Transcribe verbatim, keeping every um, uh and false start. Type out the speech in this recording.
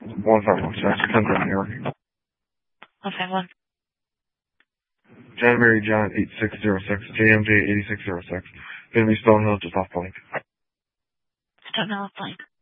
one five one six, ten New York. one five one. John Mary John eight six zero six, J M J eighty six zero six. Gonna be Stonehill, just off Blank. Stonehill, Blank.